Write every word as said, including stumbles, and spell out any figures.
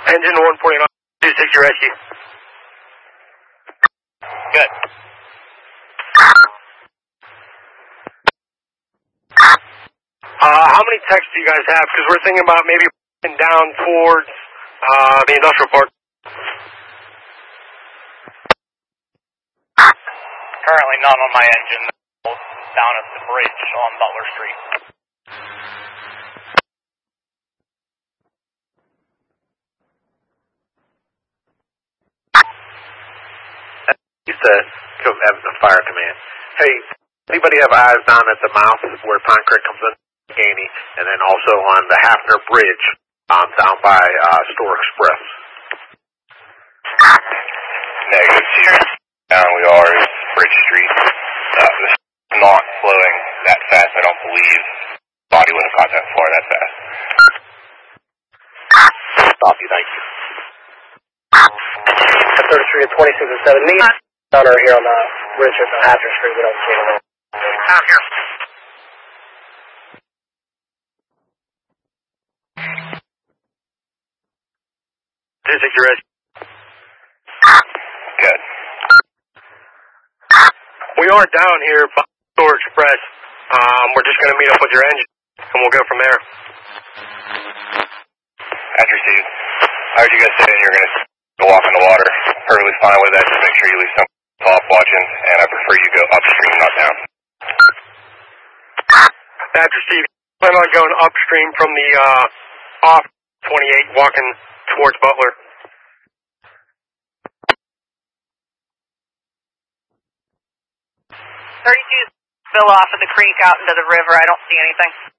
Engine one forty-nine, two six your rescue. Good. Uh, how many techs do you guys have? Because we're thinking about maybe down towards uh, the industrial park. Currently none on my engine. Down at the bridge on Butler Street. You said, Evans Fire Command. Hey, anybody have eyes down at the mouth where Pine Creek comes in, Gainey, and then also on the Hafner Bridge um, down by uh, Store Express? Negative. Here. Down we are is Bridge Street. Uh, this is not flowing that fast. I don't believe body would have contact floor that fast. Stop you, thank you. thirty-three to twenty-six and seven. Me down here on the bridge at the Hafner Street. We don't see anything. Down here. two six your rescue. Good. We are down here by Store Express. Um, we're just going to meet up with your engine, and we'll go from there. After received. I heard you guys saying you're going to go walk in the water. Perfectly fine with that. Just make sure you leave some off watching, and I prefer you go upstream, not down. After Steve, plan on going upstream from the uh, off twenty-eight, walking towards Butler. thirty-two spill off of the creek out into the river. I don't see anything.